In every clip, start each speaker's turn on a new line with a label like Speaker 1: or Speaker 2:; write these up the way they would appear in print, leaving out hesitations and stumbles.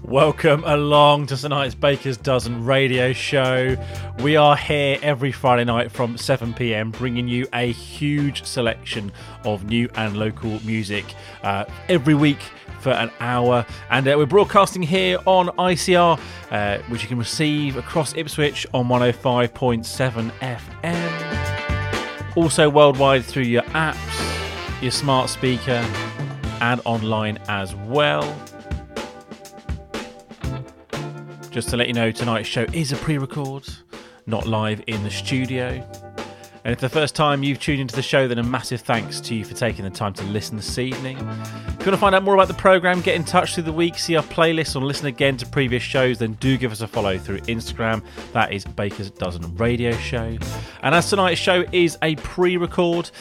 Speaker 1: Welcome along to tonight's Baker's Dozen radio show. We are here every Friday night from 7 p.m, bringing you a huge selection of new and local music every week for an hour. And we're broadcasting here on ICR, which you can receive across Ipswich on 105.7 FM. Also worldwide through your apps, your smart speaker, and online as well. Just to let you know, tonight's show is a pre-record, not live in the studio. And if the first time you've tuned into the show, then a massive thanks to you for taking the time to listen this evening. If you want to find out more about the programme, get in touch through the week, see our playlists, or listen again to previous shows, then do give us a follow through Instagram. That is Baker's Dozen Radio Show. And as tonight's show is a pre-record,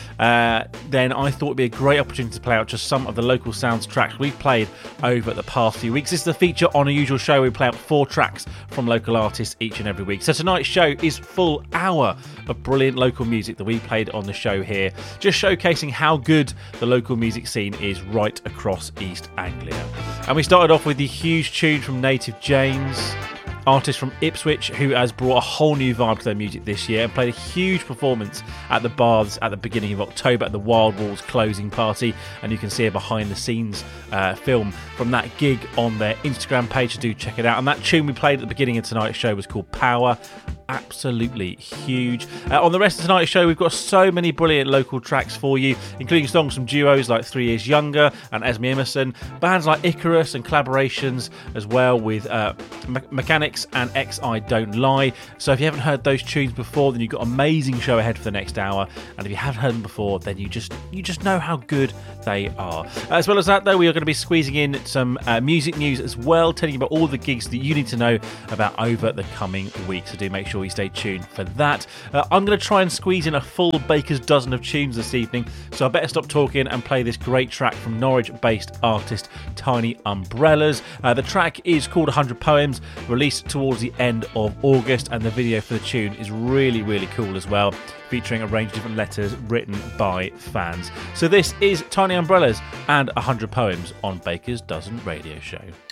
Speaker 1: then I thought it'd be a great opportunity to play out just some of the local sounds tracks we've played over the past few weeks. This is the feature on a usual show. We play out 4 tracks from local artists each and every week. So tonight's show is full hour of brilliant local music that we played on the show here, just showcasing how good the local music scene is right across East Anglia. And we started off with the huge tune from Native James, artist from Ipswich who has brought a whole new vibe to their music this year and played a huge performance at the Baths at the beginning of October at the Wild Walls closing party, and you can see a behind the scenes film from that gig on their Instagram page, so do check it out. And that tune we played at the beginning of tonight's show was called Power. Absolutely huge. On the rest of tonight's show, we've got so many brilliant local tracks for you, including songs from duos like 3 Years Younger and Esme Emerson, bands like Icarus, and collaborations as well with Mechanics and XI Don't Lie. So if you haven't heard those tunes before, then you've got an amazing show ahead for the next hour. And if you haven't heard them before, then you just know how good they are. As well as that, though, we are going to be squeezing in some music news as well, telling you about all the gigs that you need to know about over the coming weeks. So do make sure you stay tuned for that. I'm going to try and squeeze in a full Baker's Dozen of tunes this evening, so I better stop talking and play this great track from Norwich-based artist Tiny Umbrellas. The track is called 100 Poems, released towards the end of August, and the video for the tune is really, really cool as well, featuring a range of different letters written by fans. So this is Tiny Umbrellas and 100 Poems on Baker's Dozen Radio Show.